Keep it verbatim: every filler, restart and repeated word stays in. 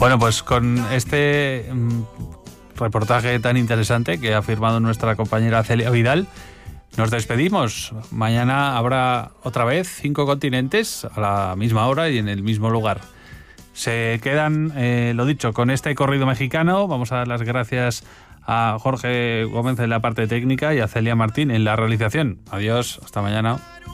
Bueno, pues con este mmm, reportaje tan interesante que ha firmado nuestra compañera Celia Vidal, nos despedimos. Mañana habrá otra vez Cinco Continentes a la misma hora y en el mismo lugar. Se quedan, eh, lo dicho, con este corrido mexicano. Vamos a dar las gracias a Jorge Gómez en la parte técnica y a Celia Martín en la realización. Adiós, hasta mañana.